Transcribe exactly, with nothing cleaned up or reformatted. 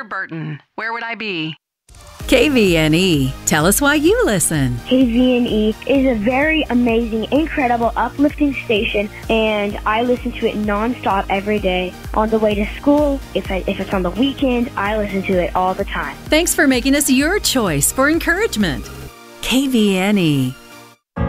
Burton. Where would I be? K V N E. Tell us why you listen. K V N E is a very amazing, incredible, uplifting station, and I listen to it nonstop every day. On the way to school, if, I, if it's on the weekend, I listen to it all the time. Thanks for making us your choice for encouragement. K V N E.